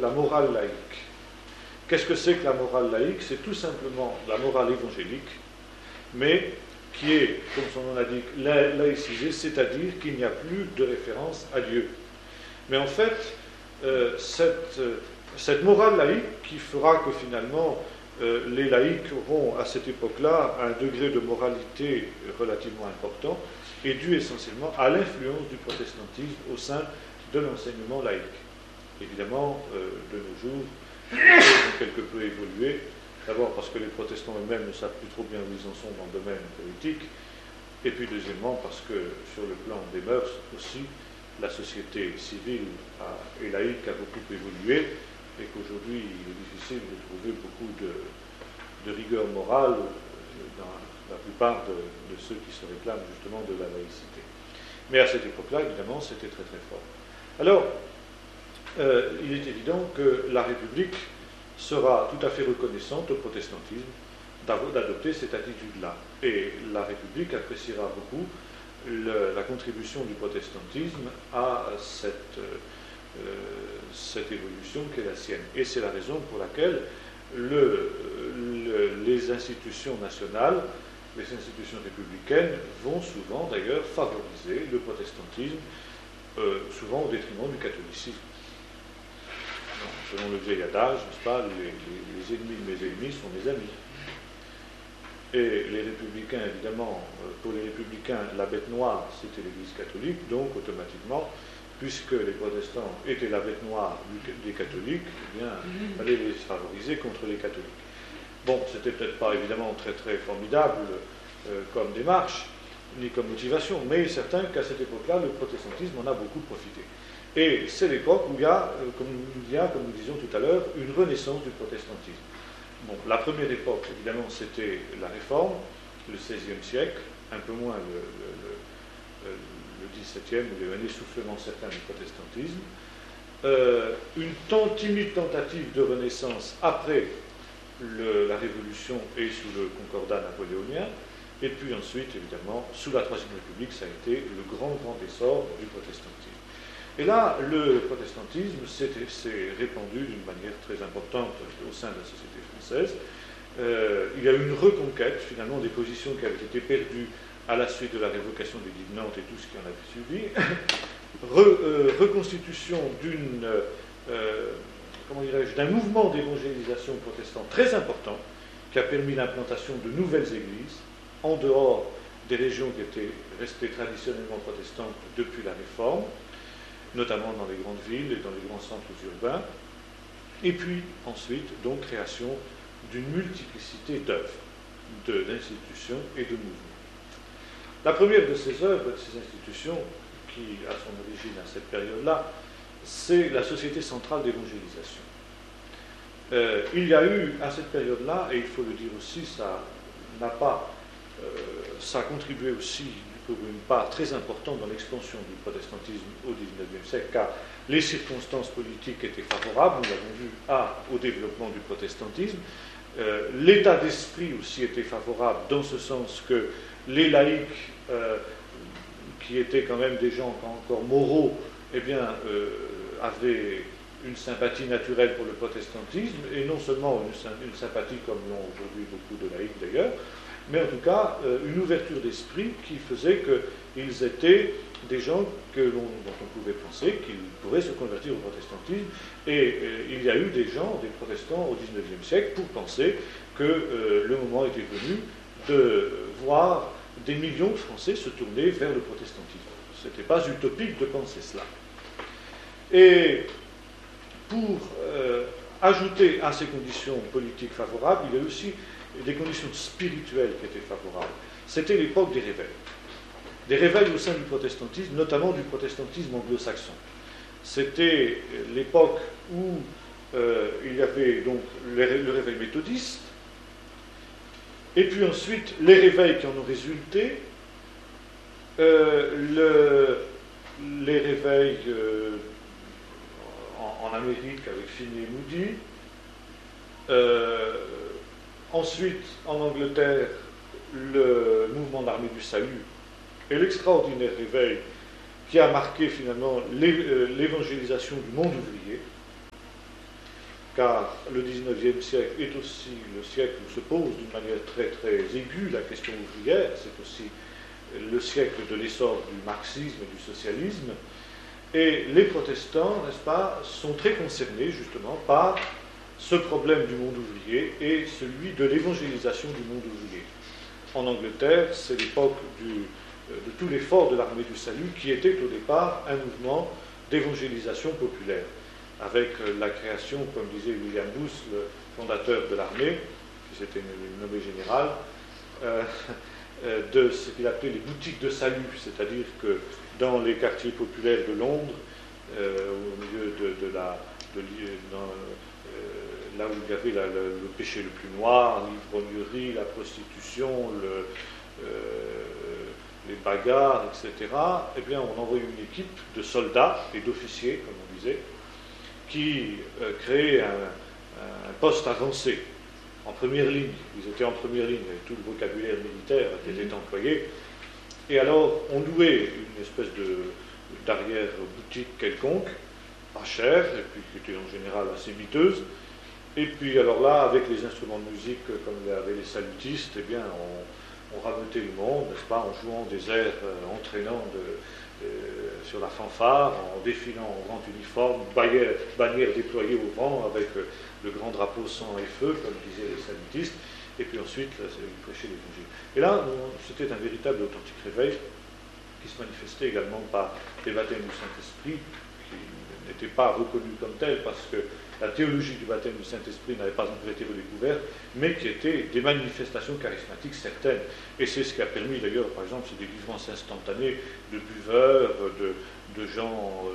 la morale laïque. Qu'est-ce que c'est que la morale laïque? C'est tout simplement la morale évangélique, mais qui est, comme son nom l'indique, laïcisée, c'est-à-dire qu'il n'y a plus de référence à Dieu. Mais en fait, cette morale laïque qui fera que finalement les laïcs auront à cette époque-là un degré de moralité relativement important, est due essentiellement à l'influence du protestantisme au sein de l'enseignement laïque. Évidemment, de nos jours, les choses ont quelque peu évolué. D'abord parce que les protestants eux-mêmes ne savent plus trop bien où ils en sont dans le domaine politique, et puis deuxièmement parce que sur le plan des mœurs aussi, la société civile et laïque a beaucoup évolué, et qu'aujourd'hui il est difficile de trouver beaucoup de rigueur morale dans la plupart de ceux qui se réclament justement de la laïcité. Mais à cette époque-là, évidemment, c'était très très fort. Alors, il est évident que la République sera tout à fait reconnaissante au protestantisme d'adopter cette attitude-là. Et la République appréciera beaucoup la contribution du protestantisme à cette évolution qui est la sienne. Et c'est la raison pour laquelle les institutions nationales, les institutions républicaines vont souvent d'ailleurs favoriser le protestantisme, souvent au détriment du catholicisme. Selon le vieil adage, n'est-ce pas, les ennemis de mes ennemis sont mes amis. Et les républicains, évidemment, pour les républicains, la bête noire, c'était l'Église catholique, donc automatiquement, puisque les protestants étaient la bête noire des catholiques, eh bien, il fallait les favoriser contre les catholiques. Bon, c'était peut-être pas évidemment très très formidable comme démarche, ni comme motivation, mais il est certain qu'à cette époque-là, le protestantisme en a beaucoup profité. Et c'est l'époque où il y a, comme nous disions tout à l'heure, une renaissance du protestantisme. Bon, la première époque, évidemment, c'était la Réforme, le XVIe siècle, un peu moins le XVIIe, où il y a eu un essoufflement certain du protestantisme. Une timide tentative de renaissance après la Révolution et sous le Concordat napoléonien, et puis ensuite, évidemment, sous la Troisième République, ça a été le grand essor du protestantisme. Et là, le protestantisme s'est répandu d'une manière très importante au sein de la société française. Il y a eu une reconquête, finalement, des positions qui avaient été perdues à la suite de la révocation de l'édit de Nantes et tout ce qui en avait suivi. Reconstitution d'un mouvement d'évangélisation protestante très important, qui a permis l'implantation de nouvelles églises, en dehors des régions qui étaient restées traditionnellement protestantes depuis la Réforme, notamment dans les grandes villes et dans les grands centres urbains, et puis ensuite, donc, création d'une multiplicité d'œuvres, d'institutions et de mouvements. La première de ces œuvres, de ces institutions, qui a son origine à cette période-là, c'est la Société centrale d'évangélisation. Il y a eu, à cette période-là, et il faut le dire aussi, ça a contribué aussi pour une part très importante dans l'expansion du protestantisme au XIXe siècle, car les circonstances politiques étaient favorables, nous l'avons vu, au développement du protestantisme. L'état d'esprit aussi était favorable, dans ce sens que les laïcs, qui étaient quand même des gens encore moraux, eh bien, avaient une sympathie naturelle pour le protestantisme, et non seulement une sympathie comme l'ont aujourd'hui beaucoup de laïcs d'ailleurs, mais en tout cas une ouverture d'esprit qui faisait qu'ils étaient des gens dont on pouvait penser qu'ils pourraient se convertir au protestantisme, et il y a eu des protestants au XIXe siècle pour penser que le moment était venu de voir des millions de Français se tourner vers le protestantisme. Ce n'était pas utopique de penser cela. Et pour ajouter à ces conditions politiques favorables, il y a aussi des conditions spirituelles qui étaient favorables. C'était l'époque des réveils. Des réveils au sein du protestantisme, notamment du protestantisme anglo-saxon. C'était l'époque où il y avait donc le réveil méthodiste, et puis ensuite les réveils qui en ont résulté, les réveils en Amérique avec Finney et Moody, ensuite en Angleterre le mouvement de l'Armée du Salut et l'extraordinaire réveil qui a marqué finalement l'évangélisation du monde ouvrier. car le XIXe siècle est aussi le siècle où se pose d'une manière très très aiguë la question ouvrière, c'est aussi le siècle de l'essor du marxisme et du socialisme, et les protestants, n'est-ce pas, sont très concernés justement par ce problème du monde ouvrier et celui de l'évangélisation du monde ouvrier. En Angleterre, c'est l'époque de tout l'effort de l'armée du salut qui était au départ un mouvement d'évangélisation populaire, avec la création, comme disait William Booth, le fondateur de l'armée, qui s'était nommé général, de ce qu'il appelait les boutiques de salut, c'est-à-dire que dans les quartiers populaires de Londres, au milieu là où il y avait le péché le plus noir, l'ivrognerie, la prostitution, les bagarres, etc., eh bien, on envoyait une équipe de soldats et d'officiers, comme on disait, qui créaient un poste avancé, en première ligne. Ils étaient en première ligne, avec tout le vocabulaire militaire qui était employé. Et alors, on louait une espèce d'arrière-boutique quelconque, pas chère, et puis qui était en général assez miteuse. Et puis, alors là, avec les instruments de musique, comme il y avait les salutistes, eh bien, on rameutait le monde, n'est-ce pas, en jouant des airs entraînants sur la fanfare, en défilant en grand uniforme, bannière déployée au vent avec le grand drapeau sang et feu, comme disaient les salutistes, et puis ensuite, ils prêchaient l'évangile. Et là, c'était un véritable authentique réveil qui se manifestait également par des baptêmes du Saint-Esprit, qui n'étaient pas reconnus comme tels, parce que la théologie du baptême du Saint-Esprit n'avait pas encore été redécouverte, mais qui étaient des manifestations charismatiques certaines. Et c'est ce qui a permis d'ailleurs, par exemple, ces délivrances instantanées de buveurs, de gens,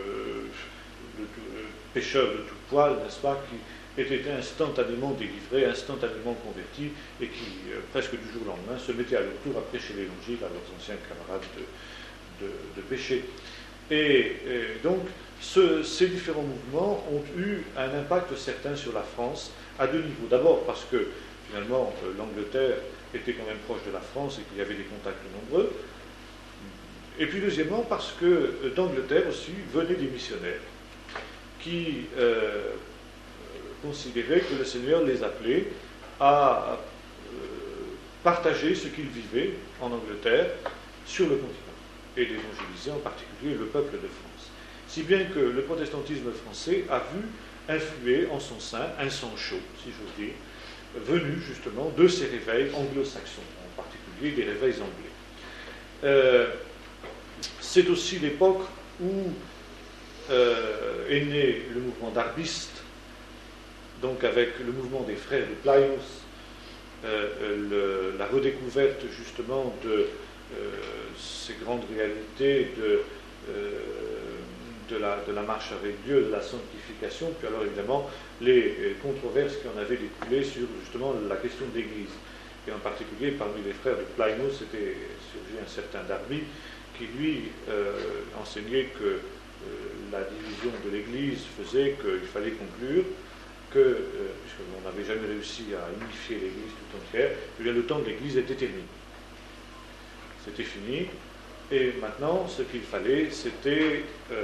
pêcheurs de tout poil, n'est-ce pas, qui étaient instantanément délivrés, instantanément convertis, et qui, presque du jour au lendemain, se mettaient à leur tour à prêcher l'évangile à leurs anciens camarades de péché. Et donc, ces différents mouvements ont eu un impact certain sur la France à deux niveaux. D'abord parce que, finalement, l'Angleterre était quand même proche de la France et qu'il y avait des contacts nombreux. Et puis, deuxièmement, parce que d'Angleterre aussi venaient des missionnaires qui considéraient que le Seigneur les appelait à partager ce qu'ils vivaient en Angleterre sur le continent et d'évangéliser en particulier le peuple de France. Si bien que le protestantisme français a vu influer en son sein un sang chaud, si j'ose dire, venu justement de ces réveils anglo-saxons, en particulier des réveils anglais. C'est aussi l'époque où est né le mouvement darbiste, donc avec le mouvement des frères de Plymouth, la redécouverte justement de ces grandes réalités de la marche avec Dieu, de la sanctification, puis alors évidemment les controverses qui en avaient découlé sur justement la question de l'Église. Et en particulier parmi les frères de Plymouth, c'était surgi un certain Darby qui lui enseignait que la division de l'Église faisait qu'il fallait conclure que, puisqu'on n'avait jamais réussi à unifier l'Église tout entière, eh bien, le temps de l'Église était terminé. C'était fini. Et maintenant, ce qu'il fallait, c'était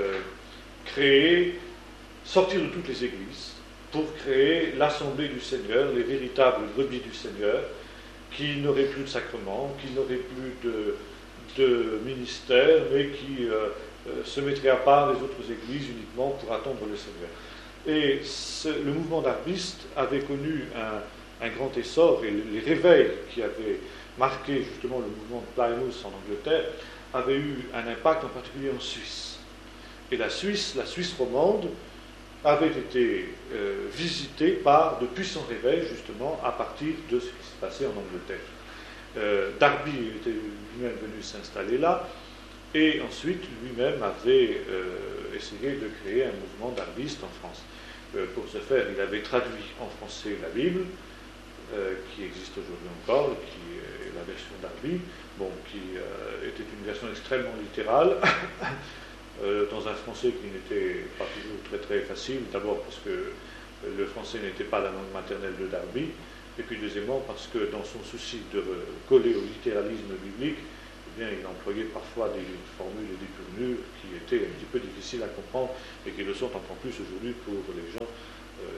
sortir de toutes les églises pour créer l'assemblée du Seigneur, les véritables brebis du Seigneur, qui n'auraient plus de sacrement, qui n'auraient plus de ministère, mais qui se mettraient à part les autres églises uniquement pour attendre le Seigneur. Et le mouvement darbiste avait connu un grand essor, et les réveils qui avaient marqué justement le mouvement de Plymouth en Angleterre avaient eu un impact en particulier en Suisse. Et la Suisse romande, avait été visitée par de puissants réveils justement à partir de ce qui se passait en Angleterre. Darby était lui-même venu s'installer là, et ensuite lui-même avait essayé de créer un mouvement darbiste en France. Pour ce faire, il avait traduit en français la Bible, qui existe aujourd'hui encore, qui est la version Darby, qui était une version extrêmement littérale, dans un français qui n'était pas toujours très très facile, d'abord parce que le français n'était pas la langue maternelle de Darby, et puis deuxièmement parce que dans son souci de coller au littéralisme biblique, eh bien, il employait parfois des formules et des tournures qui étaient un petit peu difficiles à comprendre et qui le sont encore plus aujourd'hui pour les gens du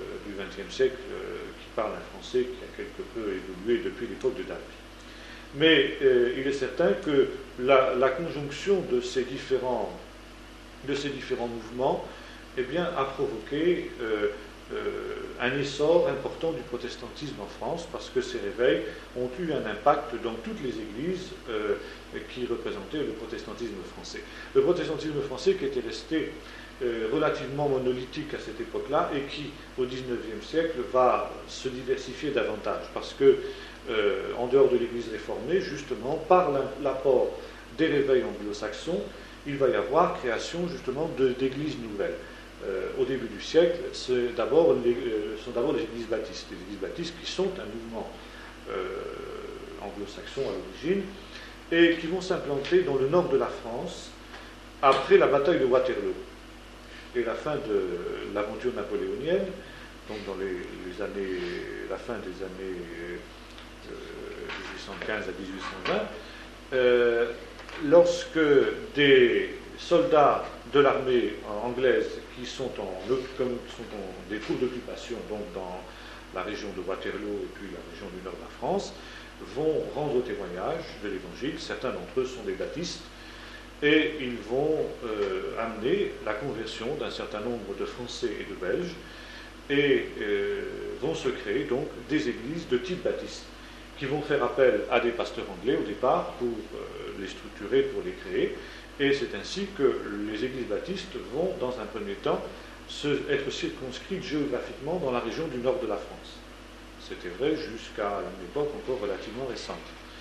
XXe siècle qui parle un français qui a quelque peu évolué depuis l'époque de Darby. Mais il est certain que la conjonction de ces différents mouvements eh bien, a provoqué un essor important du protestantisme en France, parce que ces réveils ont eu un impact dans toutes les églises qui représentaient le protestantisme français. Le protestantisme français qui était resté relativement monolithique à cette époque-là et qui, au XIXe siècle, va se diversifier davantage, parce que, en dehors de l'Église réformée, justement, par l'apport des réveils anglo-saxons, il va y avoir création justement d'églises nouvelles. Au début du siècle, sont d'abord les églises baptistes. Les églises baptistes qui sont un mouvement anglo-saxon à l'origine et qui vont s'implanter dans le nord de la France après la bataille de Waterloo et la fin de l'aventure napoléonienne, donc dans la fin des années 1815 à 1820, lorsque des soldats de l'armée anglaise qui sont des troupes d'occupation, donc dans la région de Waterloo et puis la région du nord de la France, vont rendre témoignage de l'Évangile. Certains d'entre eux sont des baptistes, et ils vont amener la conversion d'un certain nombre de Français et de Belges, et vont se créer donc des églises de type baptiste, qui vont faire appel à des pasteurs anglais au départ pour les structurer, pour les créer. Et c'est ainsi que les églises baptistes vont, dans un premier temps, être circonscrites géographiquement dans la région du nord de la France. C'était vrai jusqu'à une époque encore relativement récente.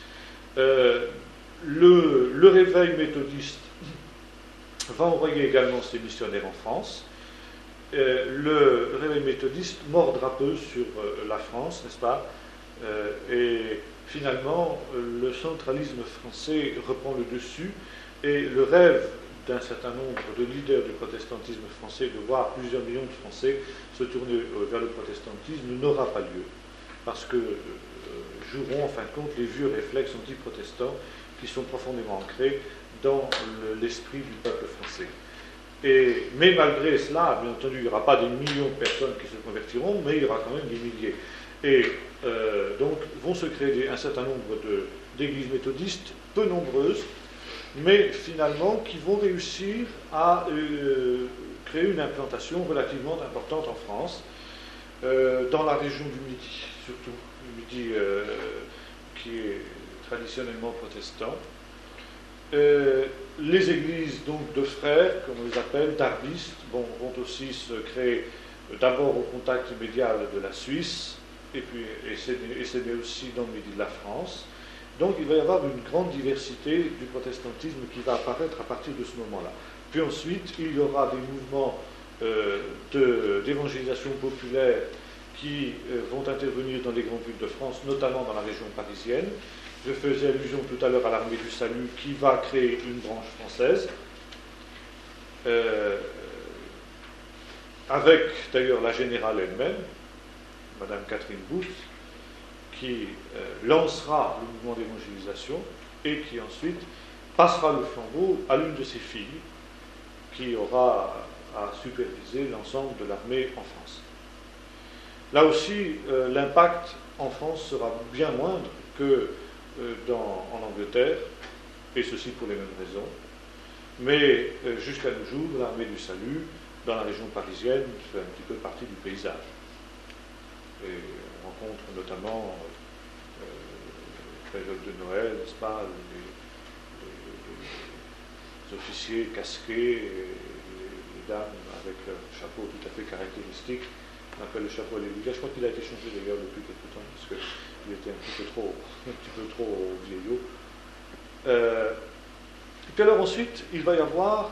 Le réveil méthodiste va envoyer également ses missionnaires en France. Le réveil méthodiste mordra peu sur la France, n'est-ce pas ? Et finalement, le centralisme français reprend le dessus. Et le rêve d'un certain nombre de leaders du protestantisme français de voir plusieurs millions de Français se tourner vers le protestantisme n'aura pas lieu, parce que joueront en fin de compte les vieux réflexes anti-protestants qui sont profondément ancrés dans l'esprit du peuple français. Mais malgré cela, bien entendu, il n'y aura pas des millions de personnes qui se convertiront, mais il y aura quand même des milliers. Et donc vont se créer un certain nombre d'églises méthodistes, peu nombreuses, mais finalement qui vont réussir à créer une implantation relativement importante en France, dans la région du Midi, surtout, le Midi qui est traditionnellement protestant. Les églises donc de frères, comme on les appelle, d'arbistes, vont aussi se créer d'abord au contact immédiat de la Suisse, et c'est aussi dans le Midi de la France. Donc il va y avoir une grande diversité du protestantisme qui va apparaître à partir de ce moment-là. Puis ensuite, il y aura des mouvements d'évangélisation populaire qui vont intervenir dans les grandes villes de France, notamment dans la région parisienne. Je faisais allusion tout à l'heure à l'Armée du Salut qui va créer une branche française, avec d'ailleurs la générale elle-même, Madame Catherine Booth, qui lancera le mouvement d'évangélisation et qui ensuite passera le flambeau à l'une de ses filles, qui aura à superviser l'ensemble de l'armée en France. Là aussi, l'impact en France sera bien moindre que en Angleterre, et ceci pour les mêmes raisons. Mais jusqu'à nos jours, l'armée du salut, dans la région parisienne, fait un petit peu partie du paysage. Et on rencontre notamment, période de Noël, n'est-ce pas, les officiers casqués, et les dames avec leur chapeau tout à fait caractéristique. On appelle le chapeau à l'église. Je crois qu'il a été changé d'ailleurs depuis quelque temps, parce qu'il était un petit peu trop vieillot. Et puis alors ensuite, il va y avoir,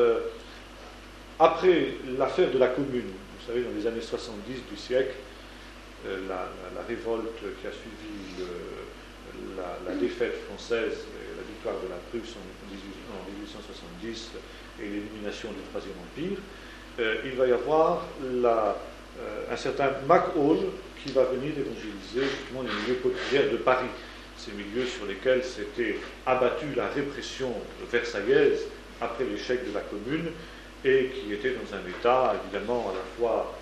après l'affaire de la Commune, vous savez, dans les années 70 du siècle, la révolte qui a suivi la défaite française et la victoire de la Prusse en 1870 et l'élimination du Troisième Empire, il va y avoir un certain MacHall qui va venir évangéliser justement les milieux populaires de Paris, ces milieux sur lesquels s'était abattue la répression versaillaise après l'échec de la Commune et qui étaient dans un état évidemment à la fois